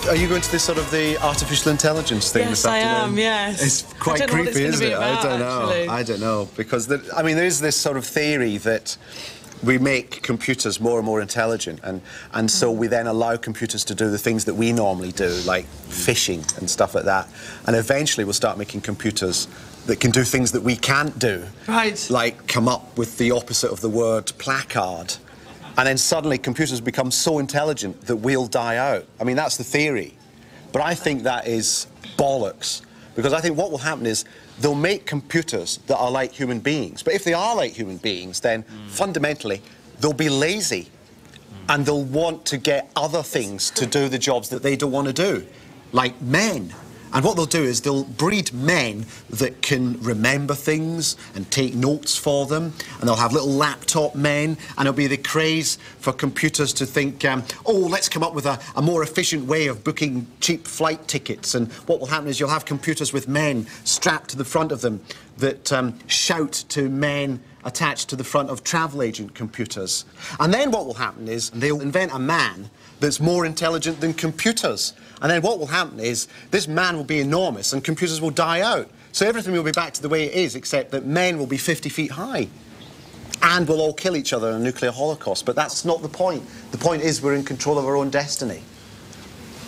Are you going to this sort of the artificial intelligence thing this afternoon? Yes, I am, yes. It's quite creepy, isn't it? I don't know. I don't know. Because, I mean, there is this sort of theory that we make computers more and more intelligent, and so we then allow computers to do the things that we normally do, like fishing and stuff like that. And eventually we'll start making computers that can do things that we can't do. Right. Like come up with the opposite of the word placard. And then suddenly computers become so intelligent that we'll die out. I mean, that's the theory. But I think that is bollocks. Because I think what will happen is they'll make computers that are like human beings. But if they are like human beings, then fundamentally they'll be lazy. And they'll want to get other things to do the jobs that they don't want to do, like men. And what they'll do is they'll breed men that can remember things and take notes for them, and they'll have little laptop men, and it'll be the craze for computers to think, oh, let's come up with a more efficient way of booking cheap flight tickets. And what will happen is you'll have computers with men strapped to the front of them that shout to men attached to the front of travel agent computers. And then what will happen is they'll invent a man that's more intelligent than computers. And then what will happen is this man will be enormous and computers will die out. So everything will be back to the way it is, except that men will be 50 feet high. And we'll all kill each other in a nuclear holocaust. But that's not the point. The point is we're in control of our own destiny.